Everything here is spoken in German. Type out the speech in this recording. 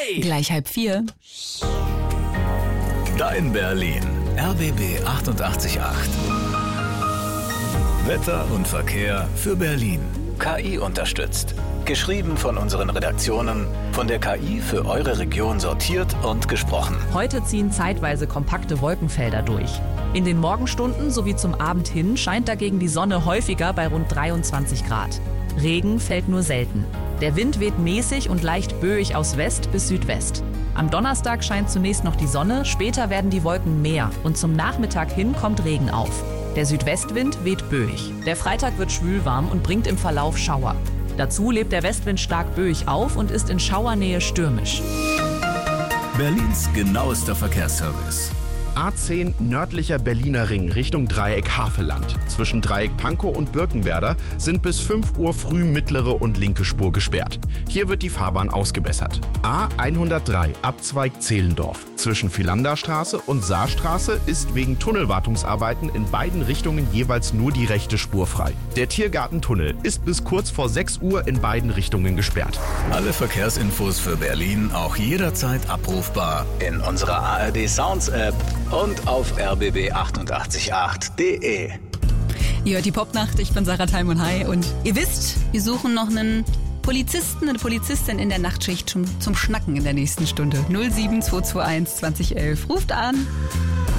Gleich 3:30. Dein Berlin. RBB 88.8. Wetter und Verkehr für Berlin. KI unterstützt. Geschrieben von unseren Redaktionen, von der KI für eure Region sortiert und gesprochen. Heute ziehen zeitweise kompakte Wolkenfelder durch. In den Morgenstunden sowie zum Abend hin scheint dagegen die Sonne häufiger bei rund 23 Grad. Regen fällt nur selten. Der Wind weht mäßig und leicht böig aus West bis Südwest. Am Donnerstag scheint zunächst noch die Sonne, später werden die Wolken mehr und zum Nachmittag hin kommt Regen auf. Der Südwestwind weht böig. Der Freitag wird schwülwarm und bringt im Verlauf Schauer. Dazu lebt der Westwind stark böig auf und ist in Schauernähe stürmisch. Berlins genauester Verkehrsservice. A10 nördlicher Berliner Ring Richtung Dreieck Havelland. Zwischen Dreieck Pankow und Birkenwerder sind bis 5 Uhr früh mittlere und linke Spur gesperrt. Hier wird die Fahrbahn ausgebessert. A103 Abzweig Zehlendorf. Zwischen Philanderstraße und Saarstraße ist wegen Tunnelwartungsarbeiten in beiden Richtungen jeweils nur die rechte Spur frei. Der Tiergartentunnel ist bis kurz vor 6 Uhr in beiden Richtungen gesperrt. Alle Verkehrsinfos für Berlin auch jederzeit abrufbar in unserer ARD Sounds App und auf rbb888.de. Ihr hört die Popnacht, ich bin Sarah Thalmann. Hi. Und ihr wisst, wir suchen noch einen Polizisten, eine Polizistin in der Nachtschicht zum Schnacken in der nächsten Stunde. 07221 2011. Ruft an.